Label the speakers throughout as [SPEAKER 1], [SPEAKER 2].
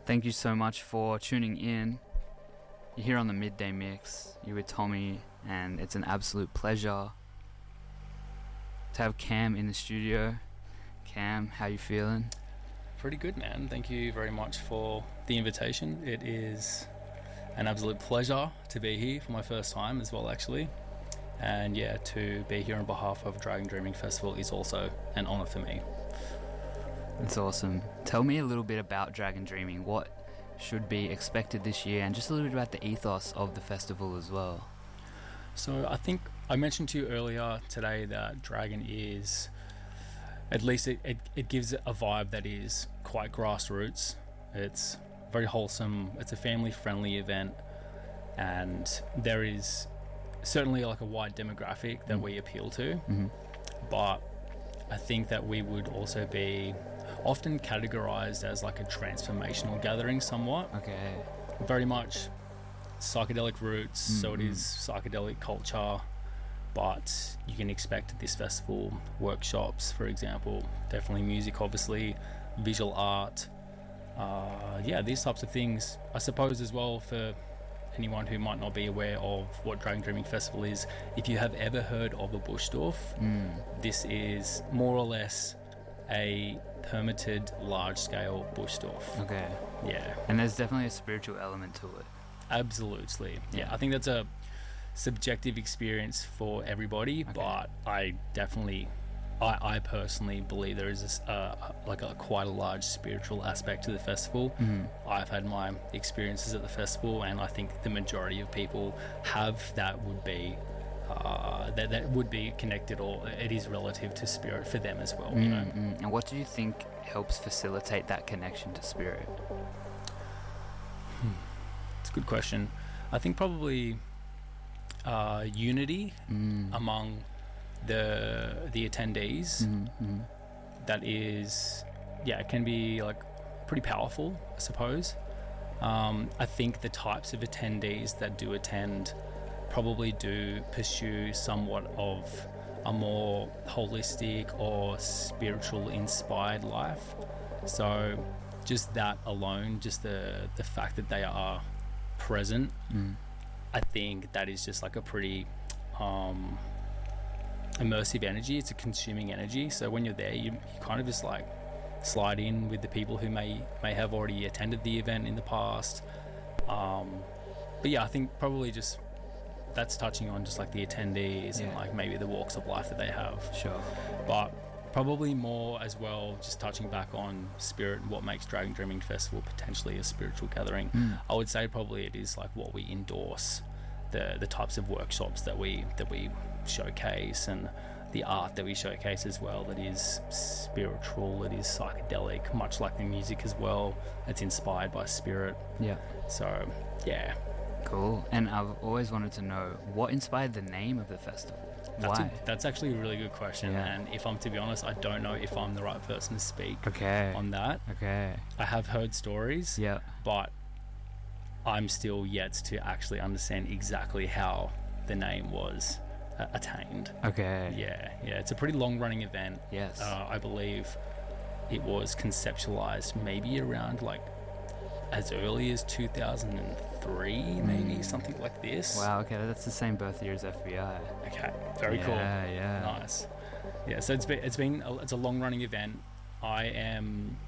[SPEAKER 1] Thank you so much for tuning in. You're here on the Midday Mix. You're with Tommy, and it's an absolute pleasure to have Cam in the studio. Cam, how you feeling?
[SPEAKER 2] Pretty good, man. Thank you very much for the invitation. It is an absolute pleasure to be here for my first time as well, actually. And yeah, to be here on behalf of Dragon Dreaming Festival is also an honour for me.
[SPEAKER 1] It's awesome. Tell me a little bit about Dragon Dreaming. What should be expected this year, and just a little bit about the ethos of the festival as well.
[SPEAKER 2] So I think I mentioned to you earlier today that Dragon is, at least it gives a vibe that is quite grassroots. It's very wholesome. It's a family-friendly event, and there is certainly like a wide demographic that we appeal to.
[SPEAKER 1] Mm-hmm.
[SPEAKER 2] But I think that we would also be often categorized as like a transformational gathering somewhat.
[SPEAKER 1] Okay.
[SPEAKER 2] Very much psychedelic roots, so it is psychedelic culture, but you can expect at this festival workshops, for example, definitely music, obviously, visual art, these types of things. I suppose as well, for anyone who might not be aware of what Dragon Dreaming Festival is, if you have ever heard of a Buschdorf, this is more or less a permitted large-scale Buschdorf.
[SPEAKER 1] Okay.
[SPEAKER 2] Yeah.
[SPEAKER 1] And there's definitely a spiritual element to it.
[SPEAKER 2] Absolutely. Yeah, I think that's a subjective experience for everybody, but I personally believe there is quite a large spiritual aspect to the festival. I've had my experiences at the festival, and I think the majority of people have that would be that would be connected, or it is relative to spirit for them as well. You know?
[SPEAKER 1] And what do you think helps facilitate that connection to spirit?
[SPEAKER 2] It's a good question. I think probably unity among the attendees. That is, it can be like pretty powerful, I suppose. I think the types of attendees that do attend probably do pursue somewhat of a more holistic or spiritual inspired life. So just that alone, just the fact that they are present, I think that is just like a pretty immersive energy. It's a consuming energy. So when you're there, you kind of just like slide in with the people who may have already attended the event in the past. But yeah, I think probably just that's touching on just like the attendees and like maybe the walks of life that they have.
[SPEAKER 1] Sure.
[SPEAKER 2] But probably more as well, just touching back on spirit and what makes Dragon Dreaming Festival potentially a spiritual gathering. I would say probably it is like what we endorse, the types of workshops that we showcase, and the art that we showcase as well, that is spiritual, it is psychedelic, much like the music as well. It's inspired by spirit.
[SPEAKER 1] Yeah.
[SPEAKER 2] So yeah.
[SPEAKER 1] Cool. And I've always wanted to know, what inspired the name of the festival? Why?
[SPEAKER 2] That's actually a really good question. And if I'm to be honest, I don't know if I'm the right person to speak on that.
[SPEAKER 1] Okay.
[SPEAKER 2] I have heard stories, but I'm still yet to actually understand exactly how the name was attained.
[SPEAKER 1] Okay.
[SPEAKER 2] Yeah. It's a pretty long-running event.
[SPEAKER 1] Yes.
[SPEAKER 2] I believe it was conceptualized maybe around like as early as 2003, maybe something like this.
[SPEAKER 1] Wow. Okay, that's the same birth year as FBI.
[SPEAKER 2] Okay. Very cool.
[SPEAKER 1] Yeah.
[SPEAKER 2] Nice. Yeah. So it's a long-running event. I am,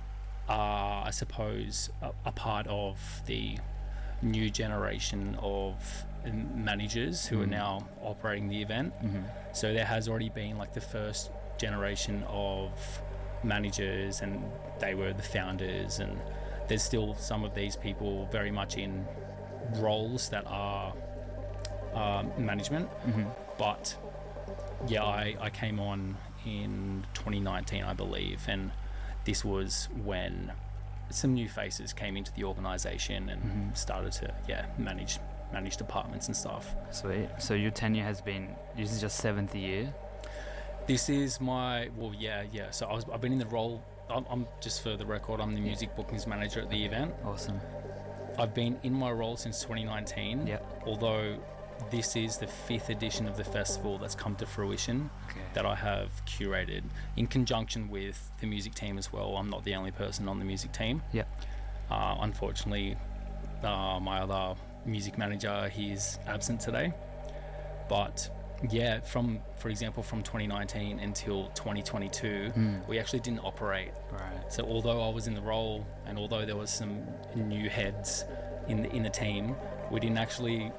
[SPEAKER 2] I suppose, a part of the new generation of managers who are now operating the event. So there has already been like the first generation of managers, and they were the founders, and there's still some of these people very much in roles that are management. But yeah, I came on in 2019, I believe, and this was when some new faces came into the organization and started to manage departments and stuff.
[SPEAKER 1] Sweet. So your tenure has been, this is your 7th year?
[SPEAKER 2] This is my, so I've been in the role, I'm just for the record, I'm the music bookings manager at the event.
[SPEAKER 1] Awesome.
[SPEAKER 2] I've been in my role since 2019, although this is the 5th edition of the festival that's come to fruition that I have curated in conjunction with the music team as well. I'm not the only person on the music team. Unfortunately, my other music manager, he's absent today. But yeah, for example, from 2019 until 2022, we actually didn't operate.
[SPEAKER 1] Right.
[SPEAKER 2] So although I was in the role, and although there was some new heads in the team, we didn't actually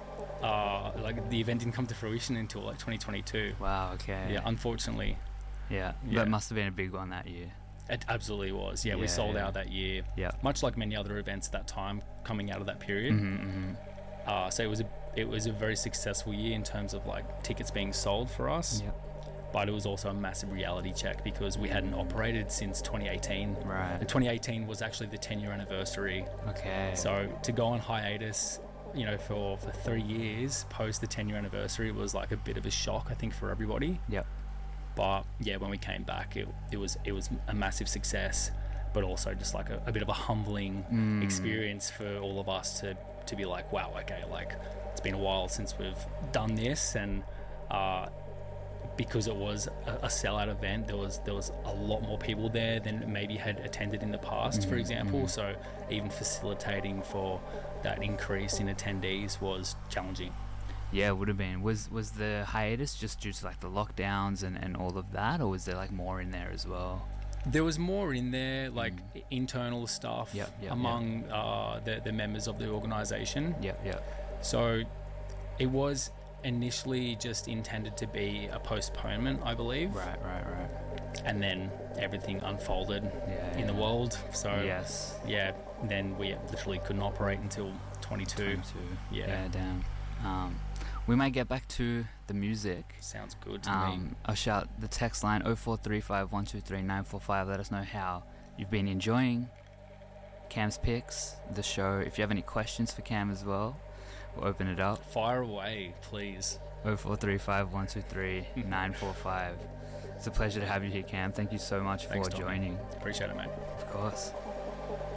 [SPEAKER 2] like the event didn't come to fruition until like 2022.
[SPEAKER 1] Wow. Okay.
[SPEAKER 2] Yeah, unfortunately.
[SPEAKER 1] Yeah.
[SPEAKER 2] Yeah.
[SPEAKER 1] That must have been a big one that year.
[SPEAKER 2] It absolutely was. Yeah, we sold out that year.
[SPEAKER 1] Yeah.
[SPEAKER 2] Much like many other events at that time coming out of that period. So it was a very successful year in terms of like tickets being sold for us.
[SPEAKER 1] Yep.
[SPEAKER 2] But it was also a massive reality check because we hadn't operated since 2018.
[SPEAKER 1] Right.
[SPEAKER 2] And 2018 was actually the 10-year anniversary.
[SPEAKER 1] Okay.
[SPEAKER 2] So to go on hiatus, you know, for 3 years post the 10-year anniversary was like a bit of a shock, I think, for everybody.
[SPEAKER 1] Yep.
[SPEAKER 2] But yeah, when we came back, it was a massive success, but also just like a bit of a humbling experience for all of us to be like, wow, okay, like it's been a while since we've done this, and because it was a sellout event, there was a lot more people there than maybe had attended in the past, for example. So even facilitating for that increase in attendees was challenging.
[SPEAKER 1] Yeah, it would have been. Was the hiatus just due to like the lockdowns and all of that, or was there like more in there as well?
[SPEAKER 2] There was more in there, like internal stuff among the members of the organisation.
[SPEAKER 1] Yep.
[SPEAKER 2] So it was initially just intended to be a postponement, I believe.
[SPEAKER 1] Right.
[SPEAKER 2] And then everything unfolded in the world. So
[SPEAKER 1] yes.
[SPEAKER 2] Yeah, then we literally couldn't operate until 22.
[SPEAKER 1] Yeah, damn. We might get back to the music.
[SPEAKER 2] Sounds good to me.
[SPEAKER 1] I'll shout the text line 0435 123 945. Let us know how you've been enjoying Cam's Picks, the show. If you have any questions for Cam as well, we'll open it up.
[SPEAKER 2] Fire away, please.
[SPEAKER 1] 0435 123 945. It's a pleasure to have you here, Cam. Thank you so much for joining.
[SPEAKER 2] Appreciate it, mate.
[SPEAKER 1] Of course.